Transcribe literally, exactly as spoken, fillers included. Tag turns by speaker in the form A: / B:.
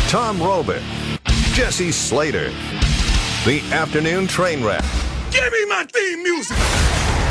A: Tom Roebuck, Jesse Slater, The Afternoon Train Wreck.
B: Give me my theme music!